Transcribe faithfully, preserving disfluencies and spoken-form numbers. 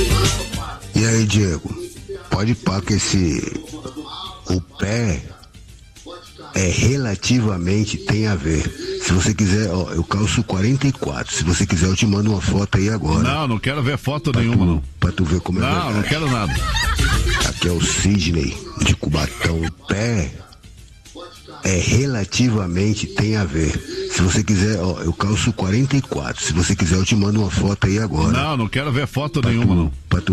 E aí, Diego? Pode pá que esse... O pé é relativamente tem a ver. Se você quiser, ó, eu calço quarenta e quatro. Se você quiser, eu te mando uma foto aí agora. Não, não quero ver foto pra nenhuma, tu, não. Pra tu ver como é Não, verdade. não quero nada. Aqui é o Sidney, de Cubatão. O pé é relativamente tem a ver. Se você quiser, ó, eu calço quarenta e quatro. Se você quiser, eu te mando uma foto aí agora. Não, não quero ver foto pra nenhuma, tu, não. Pra tu